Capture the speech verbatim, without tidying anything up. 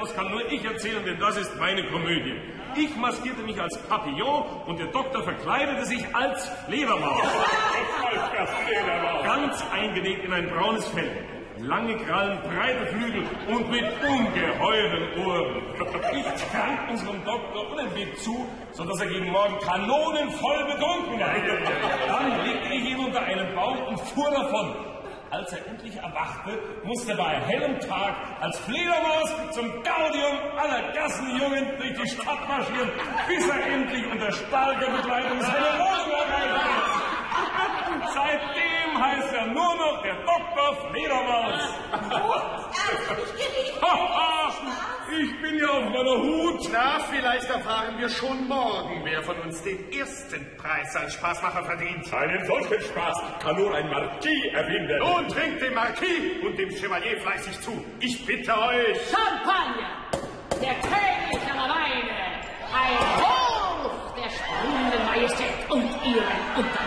Fledermaus kann nur ich erzählen, denn das ist meine Komödie. Ich maskierte mich als Papillon und der Doktor verkleidete sich als Fledermaus. Ganz eingenäht in ein braunes Fell. Lange Krallen, breite Flügel und mit ungeheuren Ohren. Ich trank unserem Doktor unentwegt zu, sodass er gegen Morgen kanonenvoll betrunken war. Dann legte ich ihn unter einen Baum und fuhr davon. Als er endlich erwachte, musste er bei hellem Tag als Fledermaus zum Gaudium aller Gassenjungen durch die Stadt marschieren, bis er endlich unter starker Begleitung seine Wohnung erreichte. Seitdem heißt er nur noch der Doktor Fledermaus. Ich bin ja auf meiner Hut. Na, vielleicht erfahren wir schon morgen, wer von uns den ersten Preis als Spaßmacher verdient. Einen solchen Spaß kann nur ein Marquis erfinden. Nun trinkt dem Marquis und dem Chevalier fleißig zu. Ich bitte euch. Champagner, der König aller Weine, ein Hof der sprühenden Majestät und ihren Unter.